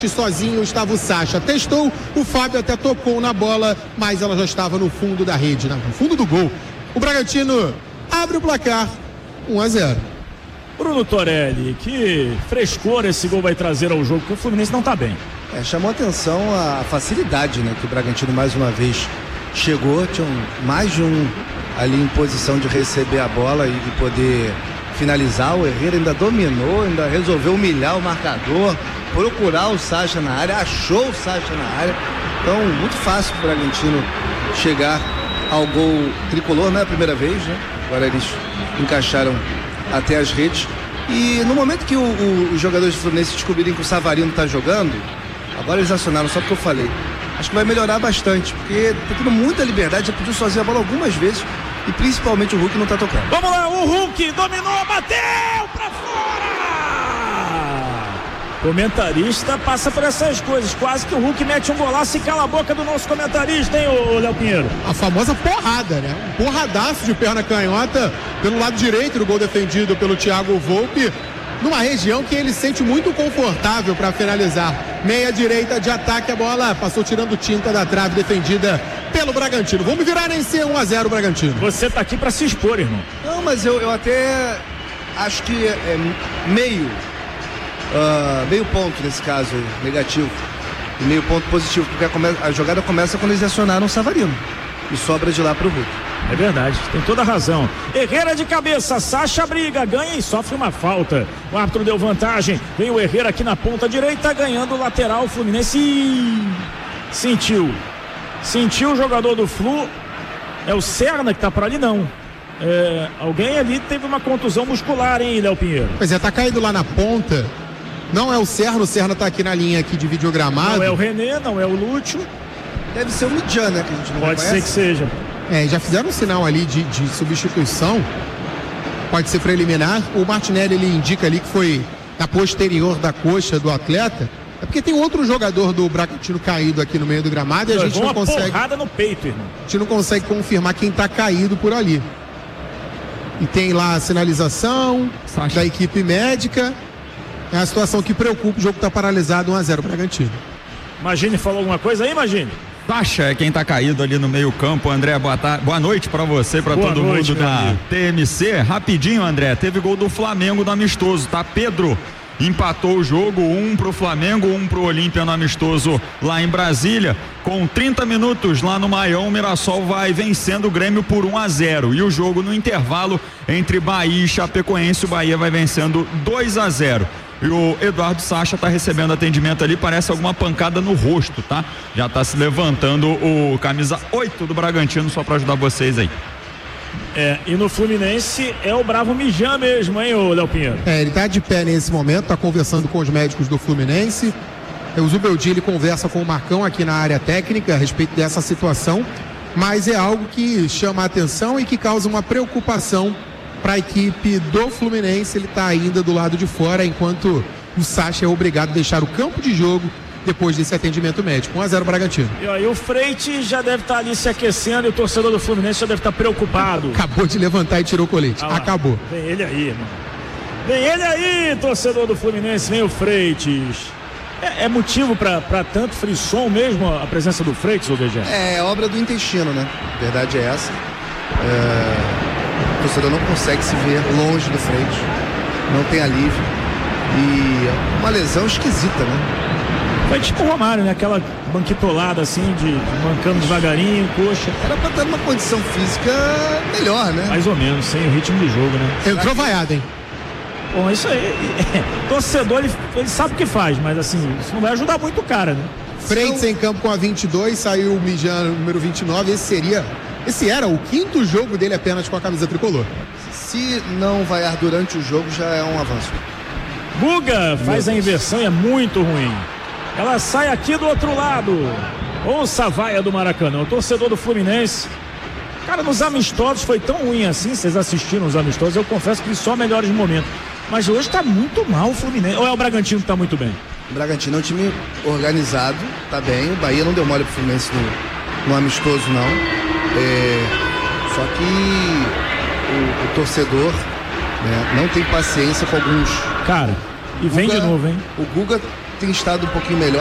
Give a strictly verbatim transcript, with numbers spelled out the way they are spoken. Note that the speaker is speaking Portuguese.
Sozinho estava o Sacha, testou, o Fábio até tocou na bola, mas ela já estava no fundo da rede, no fundo do gol. O Bragantino abre o placar, um a zero. Bruno Torelli, que frescor esse gol vai trazer ao jogo, porque o Fluminense não está bem. É, chamou atenção a facilidade, né, que o Bragantino mais uma vez chegou, tinha um, mais de um ali em posição de receber a bola e de poder finalizar. O Herrera ainda dominou, ainda resolveu humilhar o marcador, procurar o Sacha na área, achou o Sacha na área. Então, muito fácil para o Bragantino chegar ao gol tricolor, não é a primeira vez, né? Agora eles encaixaram até as redes. E no momento que o, o, os jogadores do Fluminense descobrirem que o Savarino está jogando, agora eles acionaram, só porque eu falei. Acho que vai melhorar bastante, porque tá tendo muita liberdade, já pediu sozinho a bola algumas vezes, e principalmente o Hulk não está tocando. Vamos lá, o Hulk dominou, bateu pra fora! Comentarista passa por essas coisas, quase que o Hulk mete um golaço e cala a boca do nosso comentarista, hein, ô Léo Pinheiro? A famosa porrada, né? Um porradaço de perna canhota pelo lado direito do gol defendido pelo Thiago Volpi, numa região que ele sente muito confortável para finalizar. Meia direita de ataque, a bola passou tirando tinta da trave defendida pelo Bragantino. Vamos virar em C, um a zero Bragantino. Você tá aqui para se expor, irmão. Não, mas eu, eu até acho que é meio uh, meio ponto nesse caso negativo e meio ponto positivo, porque a, a jogada começa quando eles acionaram o Savarino e sobra de lá pro Hulk. É verdade, tem toda a razão. Herrera de cabeça, Sacha briga, ganha e sofre uma falta. O árbitro deu vantagem, vem o Herrera aqui na ponta direita, ganhando o lateral. O Fluminense sentiu, sentiu o jogador do Flu. É o Serna que tá por ali, não. É, alguém ali teve uma contusão muscular, hein, Léo Pinheiro? Pois é, tá caído lá na ponta. Não é o Serna, o Serna tá aqui na linha aqui de videogramado. Não é o René, não é o Lúcio. Deve ser o Midjan, né, que a gente não Pode reconhece. ser que seja. É, já fizeram um sinal ali de, de substituição. Pode ser preliminar. O Martinelli, ele indica ali que foi na posterior da coxa do atleta. É porque tem outro jogador do Bragantino caído aqui no meio do gramado e a gente não consegue. Uma porrada no peito, irmão. A gente não consegue confirmar quem tá caído por ali. E tem lá a sinalização Sacha. da equipe médica. É a situação que preocupa, o jogo tá paralisado, um a zero Bragantino. Imagine falou alguma coisa aí, Imagine? Sacha é quem tá caído ali no meio campo. André, boa, tarde, boa noite pra você, pra boa todo noite, mundo da amigo. T M C. Rapidinho, André, teve gol do Flamengo no amistoso, tá? Pedro empatou o jogo, um pro Flamengo, um pro Olímpia no amistoso lá em Brasília. Com trinta minutos lá no Maião, o Mirassol vai vencendo o Grêmio por um a zero. E o jogo no intervalo entre Bahia e Chapecoense, o Bahia vai vencendo dois a zero. E o Eduardo Sacha tá recebendo atendimento ali, parece alguma pancada no rosto, tá? Já tá se levantando o camisa oito do Bragantino, só pra ajudar vocês aí. É, e no Fluminense é o bravo Midjan mesmo, hein, ô Léo Pinheiro? É, ele tá de pé nesse momento, tá conversando com os médicos do Fluminense. O Zubeldia, ele conversa com o Marcão aqui na área técnica a respeito dessa situação, mas é algo que chama a atenção e que causa uma preocupação para a equipe do Fluminense. Ele está ainda do lado de fora, enquanto o Sacha é obrigado a deixar o campo de jogo depois desse atendimento médico. um a zero Bragantino. E aí o Freite já deve estar tá ali se aquecendo e o torcedor do Fluminense já deve estar tá preocupado. Acabou de levantar e tirou o colete. Ah, acabou. Vem ele aí, irmão. Vem ele aí, torcedor do Fluminense, vem o Freites. É, é motivo para tanto frisson mesmo a presença do Freites, ou veja? É obra do intestino, né? A verdade é essa. É... O torcedor não consegue se ver longe do Freites, não tem alívio e é uma lesão esquisita, né? Foi tipo o Romário, né? Aquela banquitolada assim, de, de mancando devagarinho, coxa. Era pra estar numa condição física melhor, né? Mais ou menos, sem o ritmo de jogo, né? Entrou vaiado, hein? Bom, isso aí, torcedor, ele, ele sabe o que faz, mas assim, isso não vai ajudar muito o cara, né? Freites então... em campo com a vinte e dois, saiu o Midjan número vinte e nove, esse seria... Esse era o quinto jogo dele apenas com a camisa tricolor. Se não vaiar durante o jogo, já é um avanço. Guga faz a inversão e é muito ruim. Ela sai aqui do outro lado. Ouça a vaia do Maracanã. O torcedor do Fluminense. Cara, nos amistosos foi tão ruim assim. Vocês assistiram os amistosos. Eu confesso que só melhores momentos. Mas hoje tá muito mal o Fluminense. Ou é o Bragantino que tá muito bem? O Bragantino é um time organizado, tá bem. O Bahia não deu mole pro Fluminense no, no amistoso, não. É, só que o, o torcedor, né, não tem paciência com alguns. Cara, e vem Guga, de novo, hein? O Guga tem estado um pouquinho melhor.